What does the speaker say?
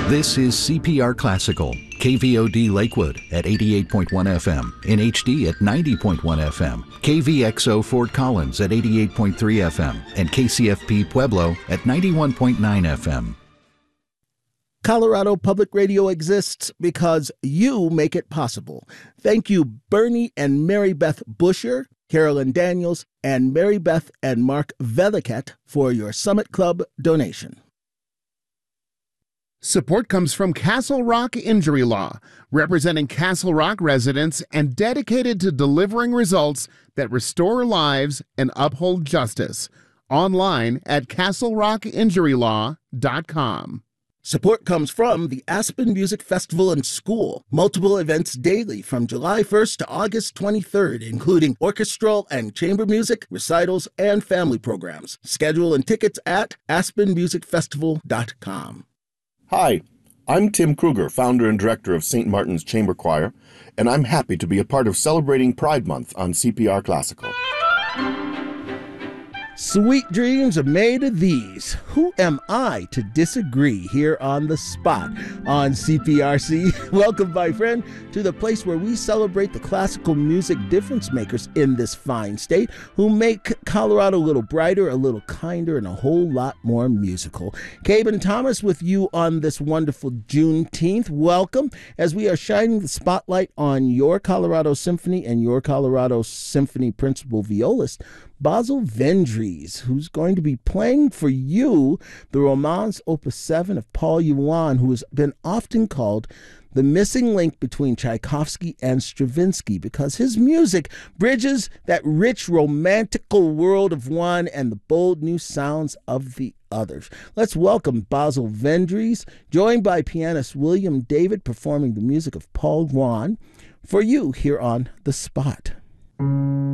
This is CPR Classical, KVOD Lakewood at 88.1 FM, in HD at 90.1 FM, KVXO Fort Collins at 88.3 FM, and KCFP Pueblo at 91.9 FM. Colorado Public Radio exists because you make it possible. Thank you, Bernie and Mary Beth Busher, Carolyn Daniels, and Mary Beth and Mark Veliket for your Summit Club donation. Support comes from Castle Rock Injury Law, representing Castle Rock residents and dedicated to delivering results that restore lives and uphold justice. Online at castlerockinjurylaw.com. Support comes from the Aspen Music Festival and School. Multiple events daily from July 1st to August 23rd, including orchestral and chamber music, recitals, and family programs. Schedule and tickets at aspenmusicfestival.com. Hi, I'm Tim Kruger, founder and director of St. Martin's Chamber Choir, and I'm happy to be a part of celebrating Pride Month on CPR Classical. Sweet dreams are made of these. Who am I to disagree here on the spot on CPRC? Welcome, my friend, to the place where we celebrate the classical music difference makers in this fine state who make Colorado a little brighter, a little kinder, and a whole lot more musical. Caben Thomas with you on this wonderful Juneteenth. Welcome as we are shining the spotlight on your Colorado Symphony and your Colorado Symphony principal violist, Basil Vendries, who's going to be playing for you the Romance Opus 7 of Paul Yuan, who has been often called the missing link between Tchaikovsky and Stravinsky, because his music bridges that rich romantical world of one and the bold new sounds of the others. Let's welcome Basil Vendries, joined by pianist William David, performing the music of Paul Yuan for you here on The Spot.